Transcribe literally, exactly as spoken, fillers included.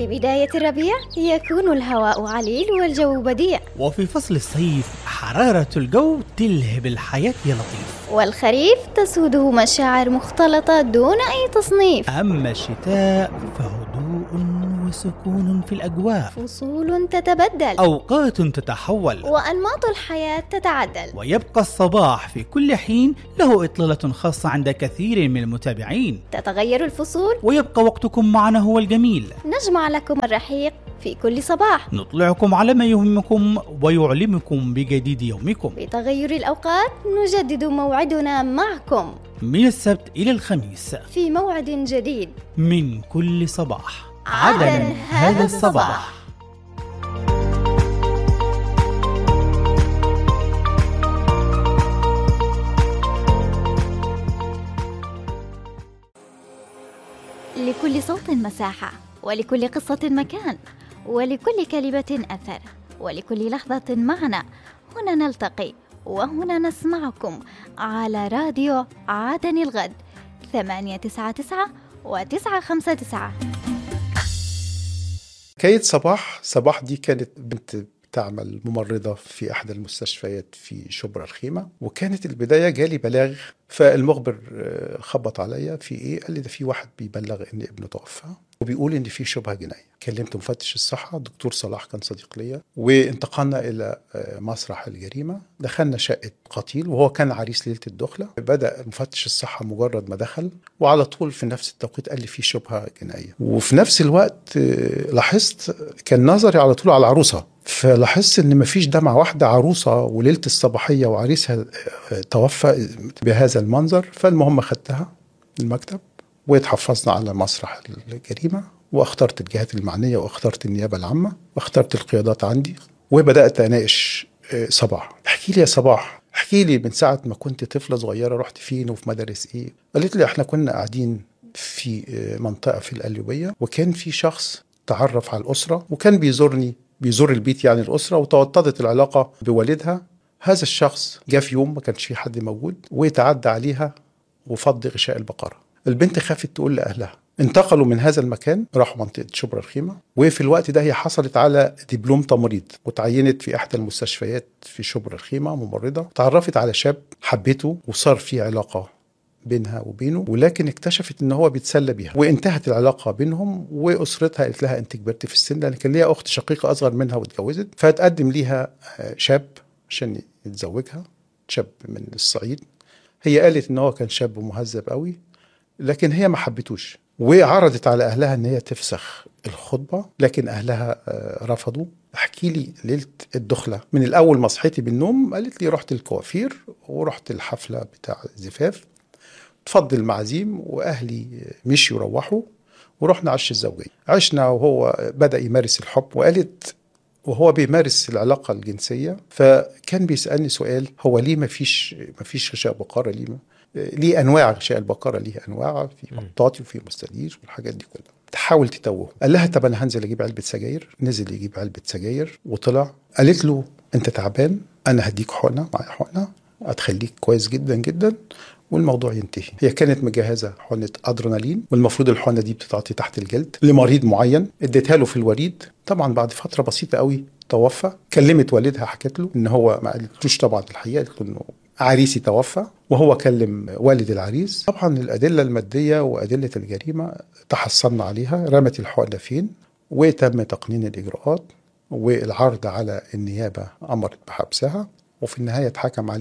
في بداية الربيع يكون الهواء عليل والجو بديع، وفي فصل الصيف حرارة الجو تلهب الحياة يا لطيف، والخريف تسوده مشاعر مختلطة دون أي تصنيف. أما الشتاء فهدوء وسكون في الأجواء، فصول تتبدل، أوقات تتحول، وأنماط الحياة تتعدل، ويبقى الصباح في كل حين له إطلالة خاصة عند كثير من المتابعين. تتغير الفصول ويبقى وقتكم معنا هو الجميل، نجمع لكم الرحيق في كل صباح، نطلعكم على ما يهمكم ويعلمكم بجديد يومكم. بتغير الأوقات نجدد موعدنا معكم من السبت إلى الخميس في موعد جديد من كل صباح. عدن هذا الصباح. لكل صوت مساحة، ولكل قصة مكان، ولكل كلمة أثر، ولكل لحظة معنى. هنا نلتقي وهنا نسمعكم على راديو عدن الغد ثمانية تسعة تسعة وتسعة خمسة تسعة. كيد صباح صباح دي كانت بنت تعمل ممرضة في أحد المستشفيات في شبرا الخيمة، وكانت البداية جالي بلاغ، فالمخبر خبط عليا في إيه، قال لي ده في واحد بيبلغ إن ابنه توفى وبيقول إن في شبهة جنائية. كلمت مفتش الصحة دكتور صلاح، كان صديق ليا، وانتقلنا إلى مسرح الجريمة. دخلنا شقة قتيل وهو كان عريس ليلة الدخلة. بدأ مفتش الصحة مجرد ما دخل وعلى طول في نفس التوقيت قال لي في شبهة جنائية، وفي نفس الوقت لاحظت كان نظري على طول على العروسة، فلاحظت ان مفيش دمعة واحدة، عروسة وليلة الصباحية وعريسها توفى بهذا المنظر. فالمهم خدتها المكتب واتحفظنا على مسرح الجريمة، واخترت الجهات المعنية واخترت النيابة العامة واخترت القيادات عندي، وبدأت أناقش صباح. احكي لي يا صباح، احكي لي من ساعة ما كنت طفلة صغيرة رحت فين وفي مدارس ايه؟ قالت لي احنا كنا قاعدين في منطقة في القليوبية، وكان في شخص تعرف على الأسرة وكان بيزورني بيزور البيت يعني الأسرة، وتوطدت العلاقة بوالدها. هذا الشخص جاء في يوم ما كانش في حد موجود ويتعدى عليها وفض غشاء البقرة. البنت خافت تقول لأهلها، انتقلوا من هذا المكان راحوا منطقة شبرا الخيمة، وفي الوقت ده هي حصلت على دبلوم تمريض وتعينت في إحدى المستشفيات في شبرا الخيمة ممرضة. تعرفت على شاب حبته وصار في علاقة بينها وبينه، ولكن اكتشفت ان هو بيتسلى بيها وانتهت العلاقه بينهم. واسرتها قالت لها انت كبرتي في السن، لان كان ليها اخت شقيقه اصغر منها واتجوزت، فتقدم ليها شاب عشان يتزوجها، شاب من الصعيد. هي قالت ان هو كان شاب مهذب قوي، لكن هي ما حبتوش وعرضت على اهلها ان هي تفسخ الخطبه، لكن اهلها رفضوا. احكي لي ليله الدخله من الاول ما صحيتي بالنوم. قالت لي رحت الكوافير ورحت الحفله بتاع الزفاف، تفضل المعازيم واهلي مشيوا روحوا، ورحنا عش الزوجيه. عشنا وهو بدا يمارس الحب. وقالت وهو بيمارس العلاقه الجنسيه فكان بيسالني سؤال، هو ليه ما فيش ما فيش غشاء بقره؟ ليه ما ليه انواع غشاء البقره؟ ليه انواع، في مطاطي وفي مستدير والحاجات دي كلها. تحاول تتوه. قال لها طب انا هنزل اجيب علبه سجاير. نزل يجيب علبه سجاير وطلع. قالت له انت تعبان، انا هديك حقنه، معايا حقنه هتخليك كويس جدا جدا والموضوع ينتهي. هي كانت مجهزه حقنه ادرينالين، والمفروض الحقنه دي بتتعطي تحت الجلد لمريض معين. اديتها له في الوريد. طبعا بعد فتره بسيطه قوي توفى. كلمت والدها حكت له ان هو ما قالتلوش طبعا الحقيقه، قالت له انه عريسي توفى، وهو كلم والد العريس. طبعا الادله الماديه وادله الجريمه تحصلنا عليها. رمت الحقنه فين، وتم تقنين الاجراءات والعرض على النيابه، امرت بحبسها، وفي النهايه اتحكم عليه